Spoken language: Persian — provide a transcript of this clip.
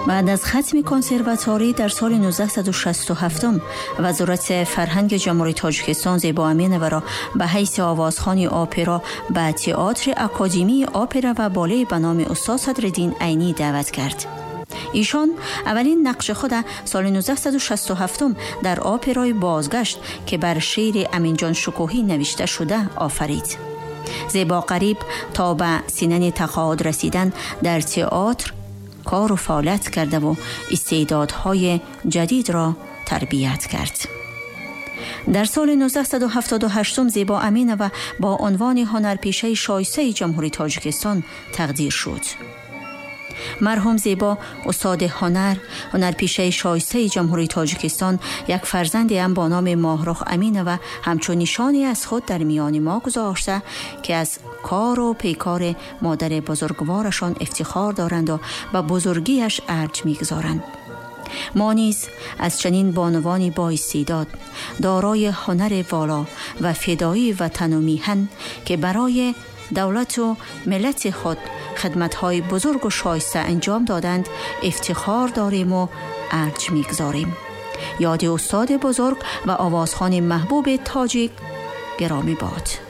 بعد از ختم کنسرواتواری در سال 1967 وزارت فرهنگ جمهوری تاجیکستان زیبا امینова را به حیث آوازخوان اپرا به تئاتر اکادمی اپرا و بالت به نام استاد صدرالدین عینی دعوت کرد. ایشان اولین نقش خود سال 1967 در اپرای بازگشت که بر شعر امینجان شکوهی نوشته شده آفرید. زیبا قریب تا به سینه تقاعد رسیدن در تئاتر کار و فعالیت کرده و استعدادهای جدید را تربیت کرد. در سال 1978 زیبا امینова با عنوان هنرپیشه شایسته جمهوری تاجیکستان تقدیر شد. مرحوم زیبا استاد هنرپیشه شایسته جمهوری تاجیکستان یک فرزند هم با نام ماهرخ امینova همچون نشانی از خود در میان ما گذاشته که از کار و پیکار مادر بزرگوارشان افتخار دارند و به بزرگیش ارج می‌گذارند. ما نیز از چنین بانوانی با استعداد دارای هنر والا و فدایی وطن و میهن که برای دولت و ملت خود خدمت‌های بزرگ و شایسته انجام دادند افتخار داریم و ارج می‌گذاریم. یاد استاد بزرگ و آوازخوان محبوب تاجیک گرامی باد.